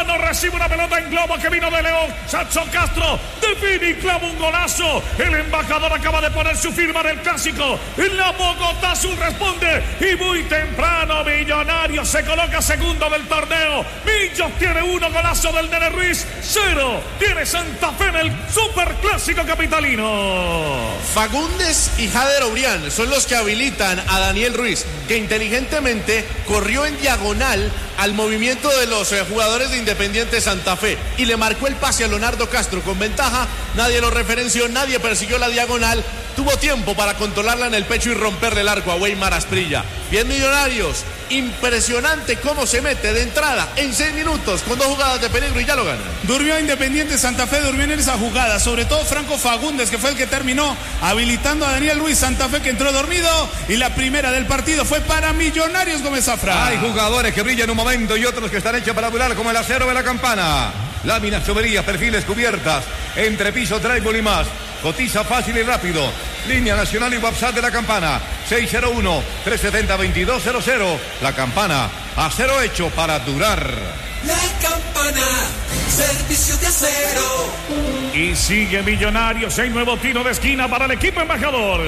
mano, recibe una pelota en globo que vino de León. Chacho Castro define y clava un golazo. El embajador acaba de poner su firma en el clásico. La Bogotá Azul responde y muy temprano Millonarios se coloca segundo del torneo. Millos tiene 1, golazo del Nene Ruiz. 0 tiene Santa Fe en el superclásico capitalino. Fagundes y Jader Obrián son los que habilitan a Daniel Ruiz, que inteligentemente corrió en diagonal al movimiento de los jugadores de Independiente Santa Fe y le marcó el pase a Leonardo Castro con ventaja. Nadie lo referenció, nadie persiguió la diagonal. Tuvo tiempo para controlarla en el pecho y romperle el arco a Weimar Asprilla. Bien Millonarios, impresionante cómo se mete de entrada en 6 minutos con 2 jugadas de peligro y ya lo gana. Durmió Independiente Santa Fe, durmió en esa jugada, sobre todo Franco Fagundes, que fue el que terminó habilitando a Daniel Ruiz. Santa Fe que entró dormido y la primera del partido fue para Millonarios Gómez Zafra. Hay jugadores que brillan en un momento y otros que están hechos para durar, como el acero de la Campana. Láminas, choverías, perfiles, cubiertas, entrepiso, drywall y más. Cotiza fácil y rápido. Línea nacional y WhatsApp de la Campana. 601-370-2200. La Campana, acero hecho para durar. La Campana, servicio de acero. Y sigue Millonarios. Hay nuevo tiro de esquina para el equipo embajador.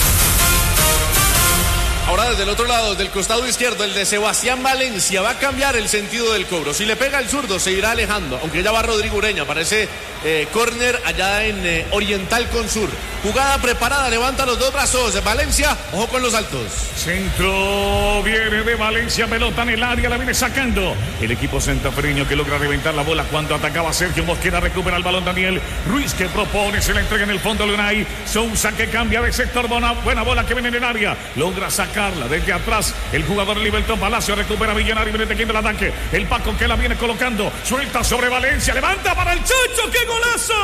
Ahora desde el otro lado, desde el costado izquierdo, el de Sebastián Valencia va a cambiar el sentido del cobro. Si le pega el zurdo, se irá alejando, aunque ya va Rodrigo Ureña. Parece córner allá en Oriental con Sur. Jugada preparada, levanta los 2 brazos. Valencia, ojo con los altos. Centro viene de Valencia, pelota en el área, la viene sacando el equipo santafereño, que logra reventar la bola cuando atacaba Sergio Mosquera. Recupera el balón Daniel Ruiz, que propone, se la entrega en el fondo a Lunay. Sousa, que cambia de sector, buena bola que viene en el área, logra sacarla desde atrás. El jugador Libertón Palacio recupera Millonario, viene tejiendo el ataque. El Paco que la viene colocando, suelta sobre Valencia, levanta para el Chacho, ¡qué golazo!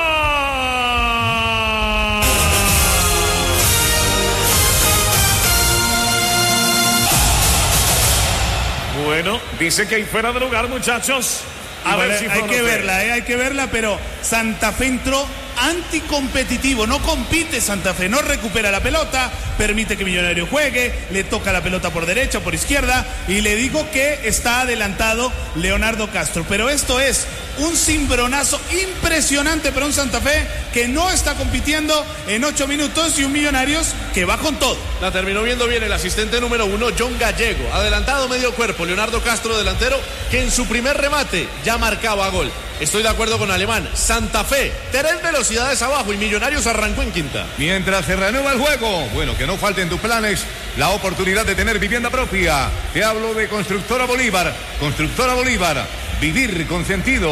Bueno, dice que hay fuera de lugar, muchachos. A ver si hay que verla, pero Santa Fe entró anticompetitivo, no compite Santa Fe, no recupera la pelota, permite que Millonario juegue, le toca la pelota por derecha, por izquierda, y le digo que está adelantado Leonardo Castro, pero esto es un cimbronazo impresionante para un Santa Fe que no está compitiendo en 8 minutos y un Millonarios que va con todo. La terminó viendo bien el asistente número 1, John Gallego, adelantado medio cuerpo, Leonardo Castro delantero, que en su primer remate ya marcaba gol. Estoy de acuerdo con Alemán. Santa Fe, 3 velocidades abajo y Millonarios arrancó en quinta. Mientras se reanuda el juego, bueno, que no falte en tus planes la oportunidad de tener vivienda propia. Te hablo de Constructora Bolívar. Constructora Bolívar, vivir con sentido.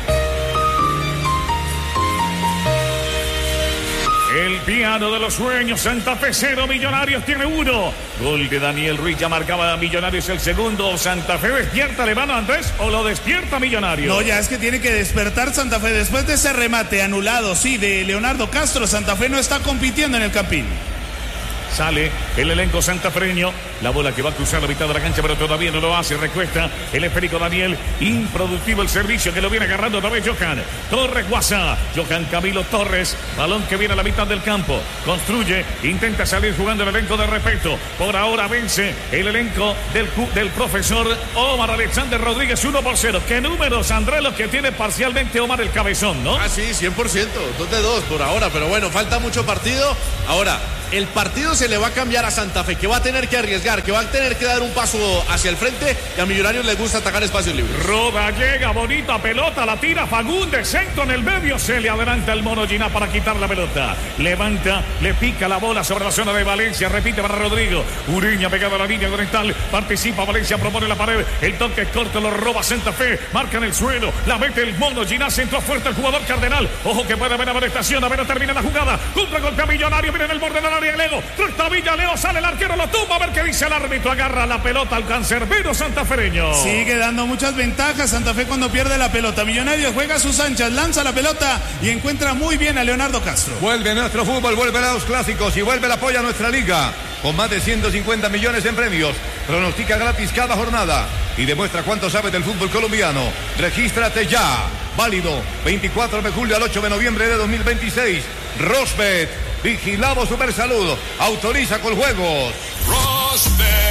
El piano de los sueños, Santa Fe 0, Millonarios tiene 1. Gol de Daniel Ruiz, ya marcaba Millonarios el segundo. ¿Santa Fe despierta, Levano Andrés, o lo despierta Millonarios? No, ya es que tiene que despertar Santa Fe. Después de ese remate anulado, sí, de Leonardo Castro, Santa Fe no está compitiendo en el Campín. Sale el elenco santafereño, la bola que va a cruzar la mitad de la cancha, pero todavía no lo hace. Recuesta el esférico Daniel, improductivo el servicio que lo viene agarrando otra vez Johan Torres Guasa, Johan Camilo Torres, balón que viene a la mitad del campo, construye, intenta salir jugando el elenco de respeto. Por ahora vence el elenco del profesor Omar Alexander Rodríguez 1-0. ¿Qué números, Andrés, los que tiene parcialmente Omar el Cabezón, no? Ah, sí, 100%, 2-2 por ahora, pero bueno, falta mucho partido. Ahora, el partido se le va a cambiar a Santa Fe, que va a tener que arriesgar, que va a tener que dar un paso hacia el frente, y a Millonarios les gusta atacar espacios libres. Roda, llega, bonita pelota, la tira Fagundes, centro en el medio, se le adelanta el Mono Giná para quitar la pelota. Levanta, le pica la bola sobre la zona de Valencia, repite para Rodrigo. Ureña pegado a la línea oriental, participa Valencia, propone la pared, el toque corto lo roba Santa Fe, marca en el suelo, la mete el Mono Giná, centro fuerte el jugador Cardenal. Ojo que puede haber amonestación, a ver, no termina la jugada, contragolpe a Millonario, viene en el borde de la Leo, Villa, Leo, sale el arquero, lo tumba, a ver qué dice el árbitro, agarra la pelota al cancerbero santafereño. Sigue dando muchas ventajas Santa Fe cuando pierde la pelota. Millonarios juega a sus anchas, lanza la pelota y encuentra muy bien a Leonardo Castro. Vuelve nuestro fútbol, vuelven a los clásicos y vuelve el apoyo a nuestra liga. Con más de 150 millones en premios, pronostica gratis cada jornada y demuestra cuánto sabe del fútbol colombiano. Regístrate ya, válido 24 de julio al 8 de noviembre de 2026. Rosbet, vigilado Supersalud, autoriza con juegos. Rosbet,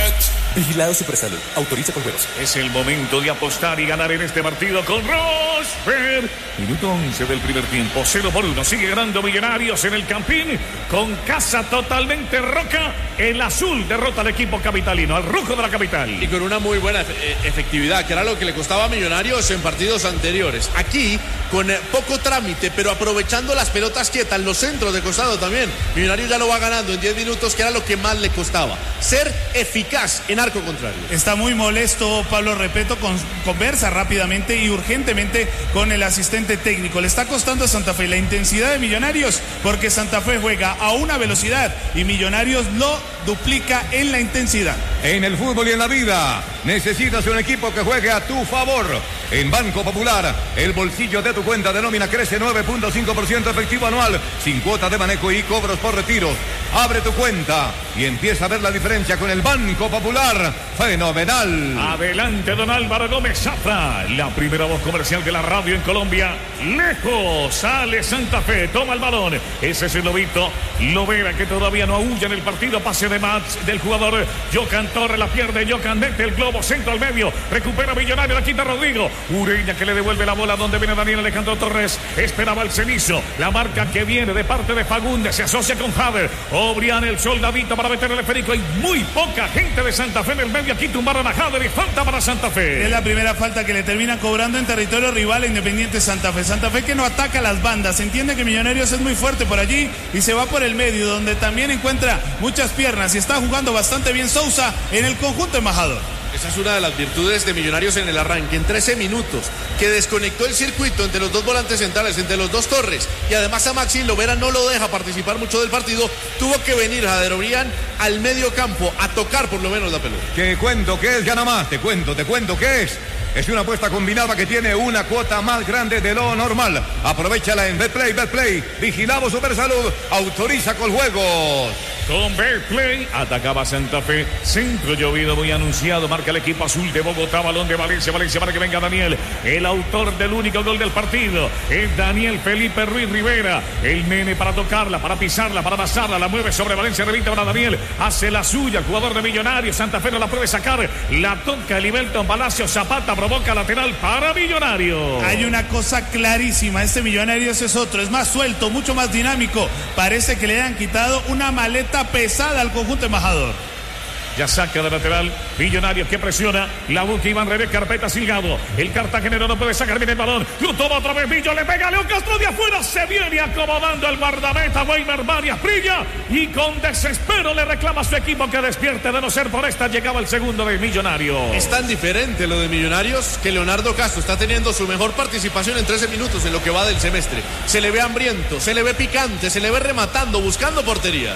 Vigilado Supersalud. Autoriza con juegos. Es el momento de apostar y ganar en este partido con Rosberg. Minuto 11 del primer tiempo. 0-1. Sigue ganando Millonarios en el Campín. Con casa totalmente roca. El azul derrota al equipo capitalino, al rojo de la capital. Y con una muy buena efectividad, que era lo que le costaba a Millonarios en partidos anteriores. Aquí, con poco trámite, pero aprovechando las pelotas quietas, los centros de costado también. Millonarios ya lo va ganando en 10 minutos, que era lo que más le costaba. Ser eficaz en arco contrario. Está muy molesto Pablo Repeto, conversa rápidamente y urgentemente con el asistente técnico. Le está costando a Santa Fe la intensidad de Millonarios, porque Santa Fe juega a una velocidad y Millonarios lo duplica en la intensidad. En el fútbol y en la vida necesitas un equipo que juegue a tu favor. En Banco Popular, el bolsillo de tu cuenta de nómina crece 9.5% efectivo anual, sin cuota de manejo y cobros por retiros. Abre tu cuenta y empieza a ver la diferencia con el Banco Popular. ¡Fenomenal! Adelante, don Álvaro Gómez Zafra, la primera voz comercial de la radio en Colombia. Lejos sale Santa Fe, toma el balón. Ese es el Lobito Lovera, que todavía no aúlla en el partido. Pase de match del jugador Jocan Torres, la pierde Jocan, mete el globo, centro al medio, recupera Millonario, la quita Rodrigo. Ureña, que le devuelve la bola donde viene Daniel Alejandro Torres. Esperaba el cenizo, la marca que viene de parte de Fagundes, se asocia con Jader. Obrián, el soldadito para meter el esférico. Hay muy poca gente de Santa Fe en el medio. Aquí tumbaron a Jader y falta para Santa Fe. Es la primera falta que le termina cobrando en territorio rival a Independiente Santa Fe. Santa Fe que no ataca las bandas, entiende que Millonarios es muy fuerte por allí y se va por el medio, donde también encuentra muchas piernas y está jugando bastante bien Sousa en el conjunto embajador. Esa es una de las virtudes de Millonarios en el arranque. En 13 minutos, que desconectó el circuito entre los dos volantes centrales, entre los dos Torres, y además a Maxi Lovera no lo deja participar mucho del partido. Tuvo que venir Jader Obrián al medio campo a tocar por lo menos la pelota. ¿Qué cuento? ¿Qué es Gana Más? Te cuento qué es. Es una apuesta combinada que tiene una cuota más grande de lo normal. Aprovechala en Betplay. Vigilado Supersalud. Autoriza con juegos. Con Betplay atacaba Santa Fe. Centro llovido muy anunciado. Marca el equipo azul de Bogotá. Balón de Valencia para que venga Daniel. El autor del único gol del partido es Daniel Felipe Ruiz Rivera. El nene para tocarla, para pisarla, para pasarla. La mueve sobre Valencia. Revista para Daniel. Hace la suya. El jugador de Millonarios. Santa Fe no la puede sacar. La toca Livelton Palacio. Zapata provoca lateral para Millonarios. Hay una cosa clarísima. Este Millonarios es otro. Es más suelto, mucho más dinámico. Parece que le han quitado una maleta pesada al conjunto embajador. Ya saca de lateral Millonarios, que presiona. La busca Iván René, carpeta Silgado. El cartagenero no puede sacar bien el balón. Lo toma otra vez Millo, le pega a León Castro de afuera. Se viene acomodando el guardameta Weimar Varias Brilla. Y con desespero le reclama a su equipo que despierte. De no ser por esta, llegaba el segundo de Millonarios. Es tan diferente lo de Millonarios que Leonardo Castro está teniendo su mejor participación en 13 minutos en lo que va del semestre. Se le ve hambriento, se le ve picante, se le ve rematando, buscando portería.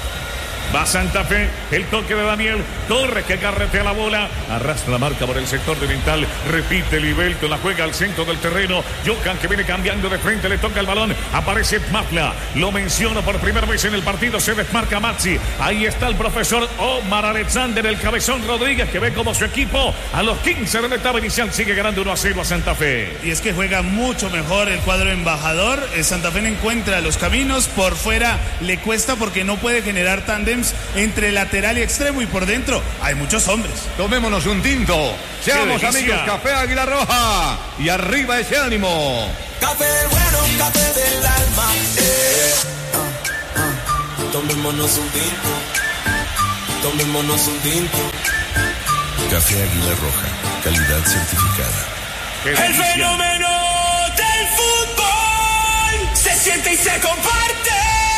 Va Santa Fe, el toque de Daniel Torres, que carretea la bola, arrastra la marca por el sector de mental, repite Livelto, la juega al centro del terreno. Jocan, que viene cambiando de frente, le toca el balón, aparece Mafla, lo menciono por primera vez en el partido, se desmarca Maxi. Ahí está el profesor Omar Alexander, el cabezón Rodríguez, que ve como su equipo a los 15 de la etapa inicial sigue ganando 1-0 a Santa Fe. Y es que juega mucho mejor el cuadro embajador. Santa Fe no encuentra los caminos, por fuera le cuesta porque no puede generar tándem entre lateral y extremo, y por dentro hay muchos hombres. Tomémonos un tinto. Seamos amigos. Café Águila Roja. Y arriba ese ánimo. Café bueno, café del alma. Tomémonos un tinto. Tomémonos un tinto. Café Águila Roja. Calidad certificada. El fenómeno del fútbol se siente y se comparte.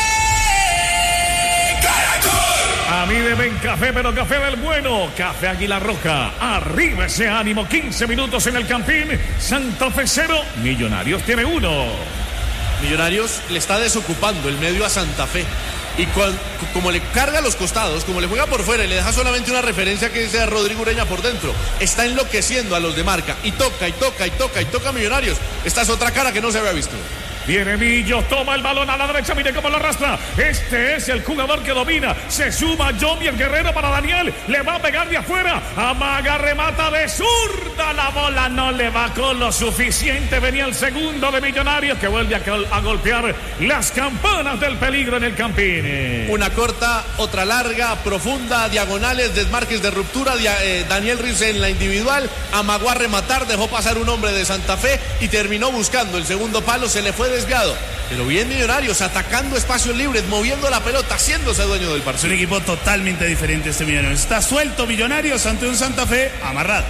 A mí deben café, pero café del bueno. Café Águila Roja. Arriba ese ánimo. 15 minutos en el Campín. Santa Fe 0. Millonarios tiene 1. Millonarios le está desocupando el medio a Santa Fe. Y como le carga los costados, como le juega por fuera y le deja solamente una referencia que dice a Rodrigo Ureña por dentro, está enloqueciendo a los de marca. Y toca Millonarios. Esta es otra cara que no se había visto. Viene Millos, toma el balón a la derecha, mire cómo lo arrastra. Este es el jugador que domina. Se suma John y el guerrero para Daniel. Le va a pegar de afuera. Amaga, remata de zurda. La bola no le va con lo suficiente. Venía el segundo de Millonarios que vuelve a golpear las campanas del peligro en el Campín. Una corta, otra larga, profunda, diagonales, desmarques de ruptura. Daniel Ruiz en la individual. Amagó a rematar, dejó pasar un hombre de Santa Fe y terminó buscando el segundo palo. Se le fue desviado. Pero bien Millonarios, atacando espacios libres, moviendo la pelota, haciéndose dueño del partido. Es un equipo totalmente diferente este Millonarios. Está suelto Millonarios ante un Santa Fe amarrado.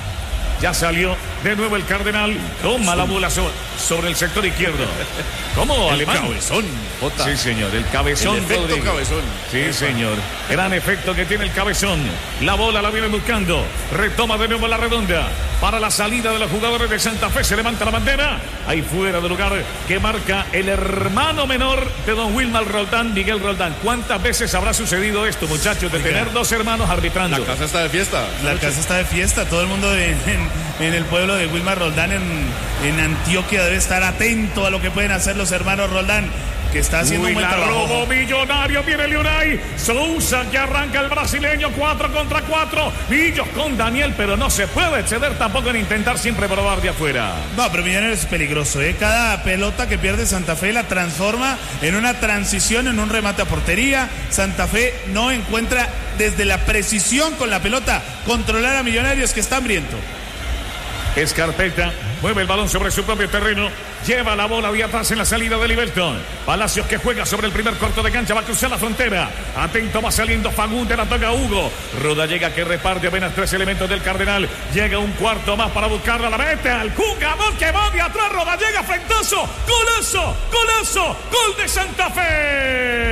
Ya salió de nuevo el Cardenal. Toma la bola sobre el sector izquierdo. ¿Cómo, Alemán? Cabezón. Jota. Sí, señor. El cabezón. El efecto cabezón. Sí, señor. Gran efecto que tiene el cabezón. La bola la viene buscando. Retoma de nuevo la redonda. Para la salida de los jugadores de Santa Fe. Se levanta la bandera. Ahí fuera de lugar que marca el hermano menor de don Wilmar Roldán, Miguel Roldán. ¿Cuántas veces habrá sucedido esto, muchachos? De tener dos hermanos arbitrando. La casa está de fiesta. La casa está de fiesta. Todo el mundo en el pueblo de Wilmar Roldán en Antioquia debe estar atento a lo que pueden hacer los hermanos Roldán, que está haciendo un buen trabajo. Robo Millonario, viene Leonay Sousa, que arranca el brasileño, 4 contra 4. Millos con Daniel, pero no se puede exceder tampoco en intentar siempre probar de afuera. No, pero Millonarios es peligroso, ¿eh? Cada pelota que pierde Santa Fe la transforma en una transición, en un remate a portería. Santa Fe no encuentra desde la precisión con la pelota controlar a Millonarios, que está hambriento. Escarpeta mueve el balón sobre su propio terreno, lleva la bola de atrás en la salida de Liberton. Palacios, que juega sobre el primer corto de cancha, va a cruzar la frontera. Atento, va saliendo Fagundes, la toca Hugo. Ruda llega, que reparte apenas 3 elementos del Cardenal. Llega un cuarto más para buscarla, la mete al jugador que va de atrás. Ruda llega, frentazo, golazo, golazo, gol de Santa Fe.